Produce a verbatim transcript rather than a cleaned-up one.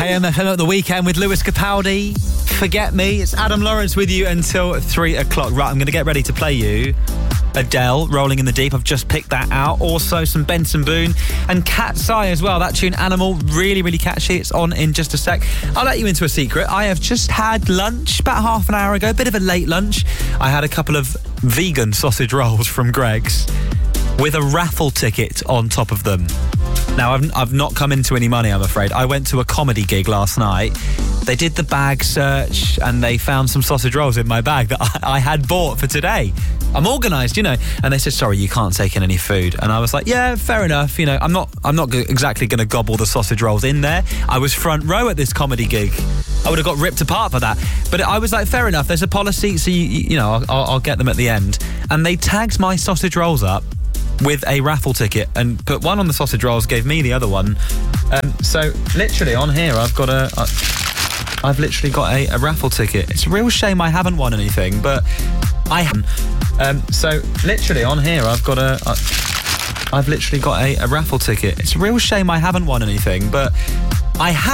A M F M at the weekend with Lewis Capaldi. Forget Me. It's Adam Lawrence with you until three o'clock. Right, I'm going to get ready to play you Adele, Rolling in the Deep. I've just picked that out. Also some Benson Boone and Cat's Eye as well. That tune, Animal, really, really catchy. It's on in just a sec. I'll let you into a secret. I have just had lunch about half an hour ago. A bit of a late lunch. I had a couple of vegan sausage rolls from Greggs with a raffle ticket on top of them. Now, I've, I've not come into any money, I'm afraid. I went to a comedy gig last night. They did the bag search and they found some sausage rolls in my bag that I, I had bought for today. I'm organised, you know. And they said, sorry, you can't take in any food. And I was like, yeah, fair enough. You know, I'm not I'm not g- exactly going to gobble the sausage rolls in there. I was front row at this comedy gig. I would have got ripped apart for that. But I was like, fair enough. There's a policy, so, you, you know, I'll, I'll get them at the end. And they tagged my sausage rolls up with a raffle ticket and put one on the sausage rolls, gave me the other one. Um, so literally on here, I've got a... a I've literally got a, a raffle ticket. It's a real shame I haven't won anything, but I haven't. Um, so literally on here, I've got a... a I've literally got a, a raffle ticket. It's a real shame I haven't won anything, but I have.